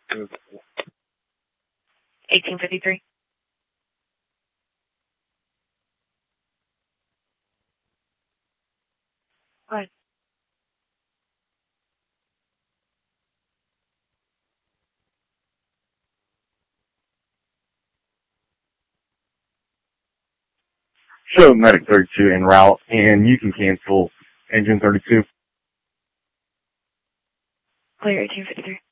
1853. What? Show Medic 32 en route, and you can cancel Engine 32. Clear 1853.